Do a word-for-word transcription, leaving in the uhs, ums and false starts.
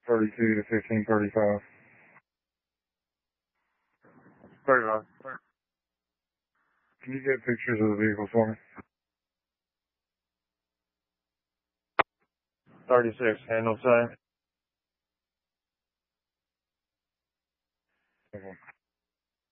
thirty-two to fifteen thirty-five. thirty-five. Can you get pictures of the vehicle for me? thirty-six, handle same.